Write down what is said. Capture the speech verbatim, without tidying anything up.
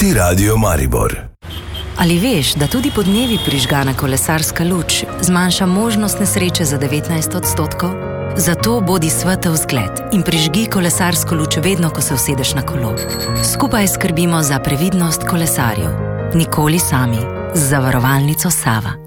Sproti Radio Maribor. Ali veš, da tudi podnevi prižgana kolesarska luč zmanjša možnost nesreče za devetnajst odstotkov? Zato bodi svetel zgled in prižgi kolesarsko luč vedno, ko se usedeš na kolo. Skupaj skrbimo za previdnost kolesarjev. Nikoli sami. Z zavarovalnico Sava.